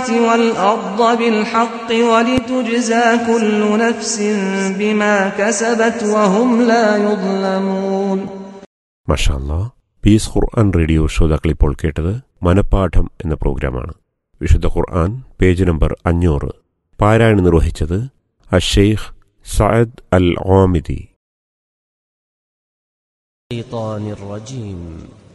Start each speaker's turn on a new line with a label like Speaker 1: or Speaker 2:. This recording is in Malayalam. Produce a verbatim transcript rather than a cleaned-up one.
Speaker 1: السماوات والأرض بالحق ولتجزى كل نفس بما كسبت وهم لا يظلمون.
Speaker 2: മാഷാ അല്ലാഹ്. പീസ് ഖുർആൻ റേഡിയോ ശ്രോതാക്കൾ ഇപ്പോൾ കേട്ടത് മനപ്പാഠം എന്ന പ്രോഗ്രാമാണ്. വിശുദ്ധ ഖുർആൻ പേജ് നമ്പർ അഞ്ഞൂറ്. പാരായണം നിർവഹിച്ചത് അഷെയ്ഖ് സഅദ് അൽ ആമിദി.